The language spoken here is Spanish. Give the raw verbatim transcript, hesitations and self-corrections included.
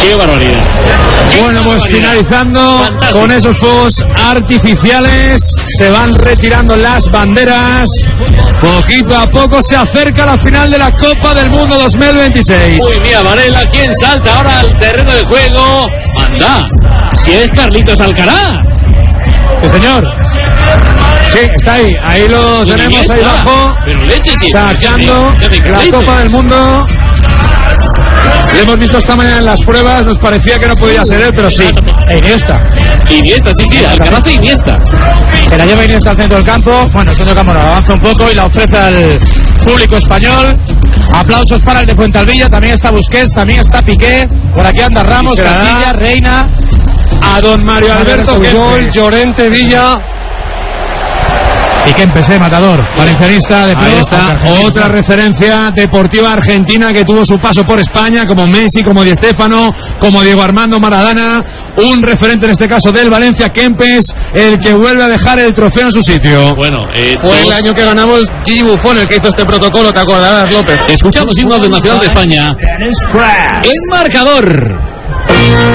Qué barbaridad. Bueno, pues finalizando Fantástico. Con esos fuegos artificiales, se van retirando las banderas. Poquito a poco se acerca la final de la Copa del Mundo dos mil veintiséis. Uy, mira, Varela, ¿quién salta ahora al terreno de juego? Anda, si es Carlitos Alcaraz. Sí, señor. Sí, está ahí, ahí lo tenemos ahí abajo, sacando la Copa del Mundo. Lo hemos visto esta mañana en las pruebas, nos parecía que no podía ser él, pero sí, Iniesta. Iniesta, sí, sí, Alcaraz e Iniesta. Se la lleva Iniesta al centro del campo, bueno, el centro del campo no, avanza un poco y la ofrece al público español. Aplausos para el de Fuentealbilla, también está Busquets, también está Piqué, por aquí anda Ramos, Casilla, Reina. A don Mario Alberto Pujol, Llorente, Villa y Kempes, matador, valencianista de Pro. Ahí está otra referencia deportiva argentina que tuvo su paso por España, como Messi, como Di Stéfano, como Diego Armando Maradona. Un referente en este caso del Valencia, Kempes, el que vuelve a dejar el trofeo en su sitio. Bueno, eh, fue todos... el año que ganamos Gigi Buffon el que hizo este protocolo, ¿te acordarás, López? Escuchamos himno del Nacional de España. El marcador.